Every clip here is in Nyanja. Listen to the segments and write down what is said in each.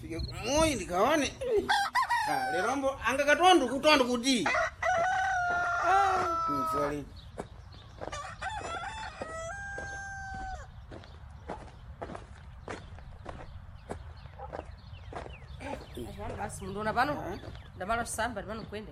fike kumuyi ndikaone lerombo angakatondu kutondu kuti mzali basi mndona pano ndamala samba pano kwende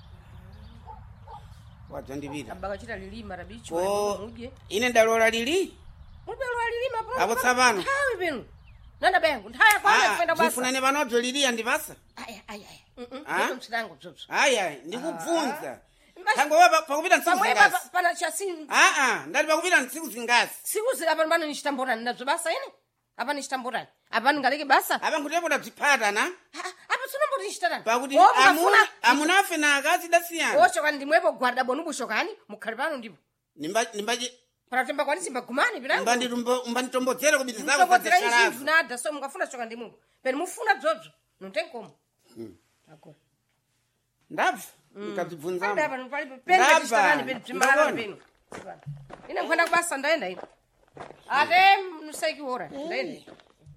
wadzandipita abakachita lilima rabicho muje ine ndalola lili mubelo lilima pano apo tsapano hawi peno nanda bengu ntaya kwenda kwenda basi zifunane panodzo lili andipasa aya msidango tsotso aya ndikubvunza tango wewe pakupita ntsiku zingazi pana chasini ndali pakupita ntsiku zingazi siku zila pano pano nishtamborani nazo basa ine apa nishtamborani apa ningaleke basa apa nkutiyepo tadzipata na apa sinombo nishtarani pakuti amunafe na akazi dasiyana oshoka ndimwepo gwada bonu bushokani mukhali pano ndipo nimbaji paratemba kwani simba gumani bilango umbanditombodzere kubiti zako mtokodzera zadzasharazo izvi nada so mungafuna shoka ndimupo peni mufuna dzodzo nontenkomo akora ndabva ukadzibvunzamo ndaba nopalipo peni pachishtarani peni bzimalala peni ine nkwenda kubasa ndaenda ine ate musaikiora ndaenda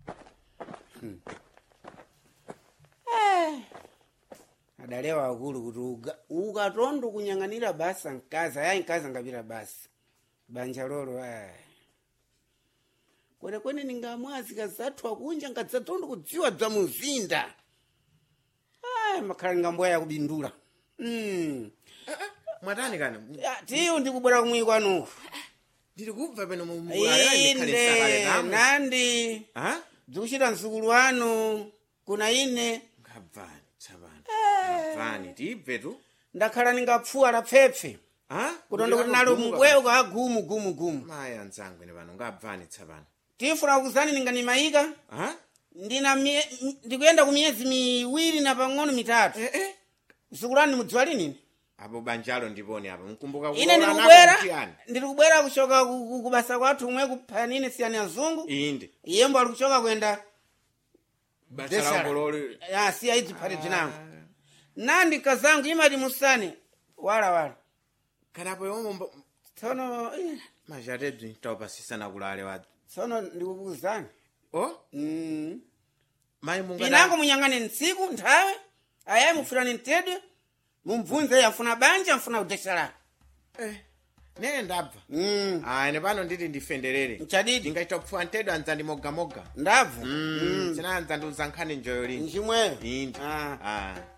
adalewa akulu kuti ukatondo kunyang'anira basa mkazi ayayi mkazi angapita basa banja lolo kwenekwene ningamwazi kazathwa kunja ngadzatondo kudziwa bza muzinda makhala ningambwaya kubindula mwatani kani tiyo ndikubwera kumwi kwanuku ndiri kubva peno inde nandi dzikuchita msukulu wanu kuna ine ngabvani tsapano ngabvani tibve tu ndakhala ningapfuwa lapfepfe kutondo kuti nalo mubweyo ka gumu maya nzangu ine pano ngabvani tsapano tifuna kuzani ninganimayika ndikuyenda ku miyezi miwiri na pang'ono mitatu msukulani mudziwa lini apo banjalo ndiponi apo mkumbuka ine ndiri kubwera kushoka kubasa kwathu umwe kuphanine siyani azungu inde iyembo ali kuchoka kwenda basalangolole siya idzi phate bzinango nandi kazangu imati musane wala kanapo yombo tsono majatedzi tawapasisana kulale wadzi tsono ndikukuzani mayi munga inango munyang'ane ntsiku nthawe ayayi mufulani mtedwe mumbvunze yafuna banja mfuna kudeshalana nene ndabva ine pano nditi ndifenderere mchadidi ndingaita kupfuwa mtedwe anza ndimogamoga ndabva sina anza ndiuza nkhani njoyo lini nchimweyo inde